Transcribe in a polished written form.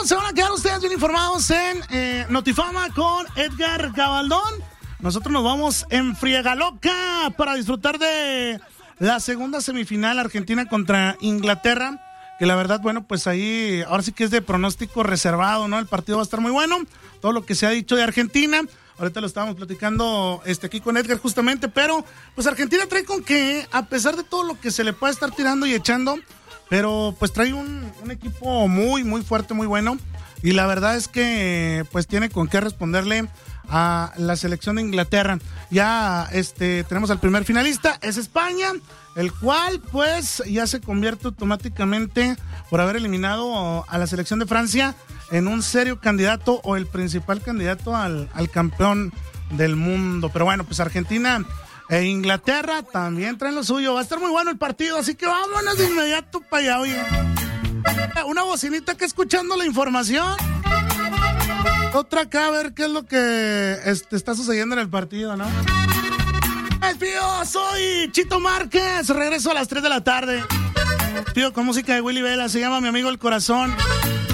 se van a quedar ustedes bien informados en Notifama con Edgar Gabaldón. Nosotros nos vamos en friega loca para disfrutar de la segunda semifinal, Argentina contra Inglaterra, que la verdad, bueno, pues ahí ahora sí que es de pronóstico reservado, ¿no? El partido va a estar muy bueno, todo lo que se ha dicho de Argentina. Ahorita lo estábamos platicando aquí con Edgar justamente, pero pues Argentina trae con que, a pesar de todo lo que se le puede estar tirando y echando, pero pues trae un equipo muy, muy fuerte, muy bueno, y la verdad es que pues tiene con qué responderle a la selección de Inglaterra. Ya tenemos al primer finalista, es España, el cual pues ya se convierte automáticamente, por haber eliminado a la selección de Francia, en un serio candidato o el principal candidato al campeón del mundo. Pero bueno, pues Argentina e Inglaterra también traen lo suyo. Va a estar muy bueno el partido, así que vámonos de inmediato para allá, oye. Una bocinita que escuchando la información. Otra acá a ver qué es lo que está sucediendo en el partido, ¿no? Yo soy Chito Márquez, regreso a las 3 de la tarde. Pido con música de Willy Vela, se llama Mi Amigo el Corazón.